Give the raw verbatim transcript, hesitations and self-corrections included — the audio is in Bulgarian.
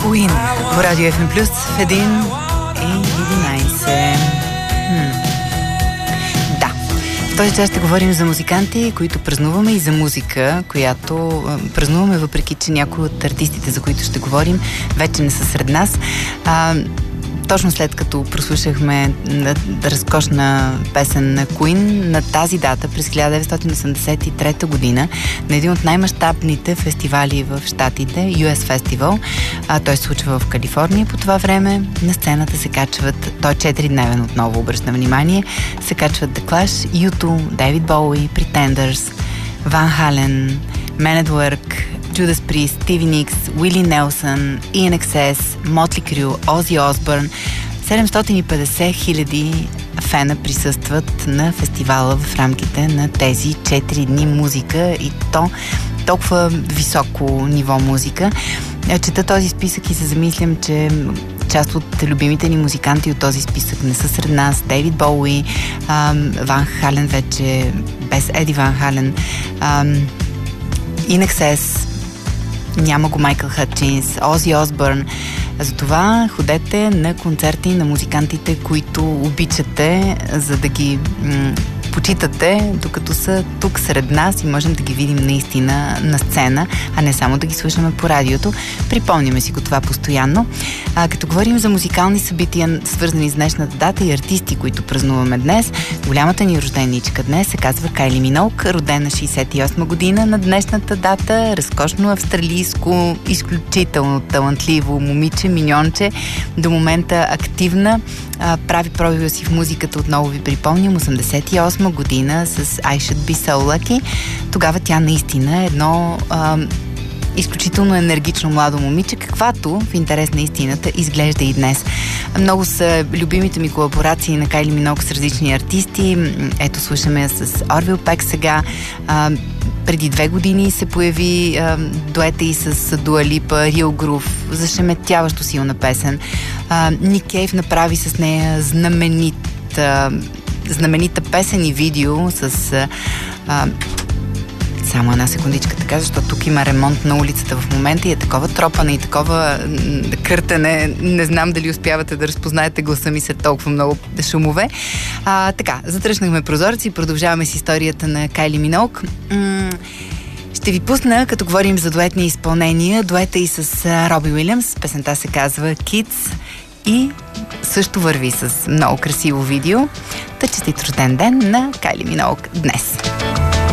Queen по Радио Еф Ем Плюс в един и единайсет. Хм. Да, в този час ще говорим за музиканти, които празнуваме, и за музика, която празнуваме, въпреки че някои от артистите, за които ще говорим, вече не са сред нас. А, Точно след като прослушахме разкошна песен на Queen, на тази дата, през хиляда деветстотин осемдесет и трета година, на един от най-мащабните фестивали в Щатите, Ю Ес Festival, а, той се случва в Калифорния по това време, на сцената се качват, той е четиридневен, отново обръща внимание, се качват The Clash, Ю ту, Дейвид Боуи, Pretenders, Ван Хален, Men at Work, Judas Priest, Стиви Никс, Уили Нелсън, И Ен Икс Ес, Мотли Крю, Ози Осбърн. седемстотин и петдесет хиляди фена присъстват на фестивала в рамките на тези четири дни музика, и то толкова високо ниво музика. Чета този списък и се замислям, че част от любимите ни музиканти от този списък не са сред нас. Дейвид Боуи, Ван Хален вече, без Еди Ван Хален, И Ен Икс Ес, няма го Майкъл Хътчинс, Ози Осбърн. Затова ходете на концерти на музикантите, които обичате, за да ги м- почитате, докато са тук сред нас и можем да ги видим наистина на сцена, а не само да ги слушаме по радиото. Припомняме си го това постоянно. А, като говорим за музикални събития, свързани с днешната дата, и артисти, които празнуваме днес, голямата ни рожденичка днес се казва Кайли Миноуг, родена шейсет и осма година на днешната дата, разкошно австралийско, изключително талантливо момиче, миньонче, до момента активна, а, прави пробива си в музиката, отново ви припомням, осемдесет и осма година с I Should Be So Lucky. Тогава тя наистина е едно а, изключително енергично младо момиче, каквато, в интерес на истината, изглежда и днес. Много са любимите ми колаборации на Кайли Миноуг с различни артисти. Ето, слушаме я с Орвил Пек сега. А, преди две години се появи а, дуета и с Дуа Липа, Real Groove, зашеметяващо силна песен. А, Ник Кейв направи с нея знаменит а, знаменита песен и видео с... А, само една секундичка така, защото тук има ремонт на улицата в момента и е такова тропане и такова къртане. Не знам дали успявате да разпознаете гласа ми след толкова много шумове. А, така, затръшнахме прозорци и продължаваме с историята на Кайли Миноуг. М- Ще ви пусна, като говорим за дуетни изпълнения, дуета и с Роби Уилямс. Песента се казва Kids и също върви с много красиво видео. Та честит рожден ден на Кайли Миноуг днес.